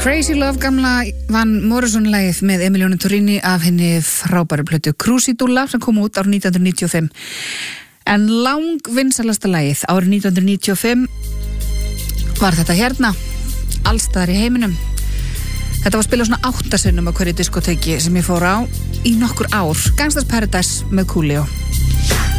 Crazy Love gamla Van Morrison-lagið með Emilionu Torrini af henni frábæru plötu Crucidulla sem kom út árið 1995. En langvinsælasta lagið árið 1995 var þetta hérna, allstaðar í heiminum. Þetta var spilað svona 8 sinnum á hverju diskoteki sem ég fór á í nokkur ár. Gangsters Paradise með Coolio.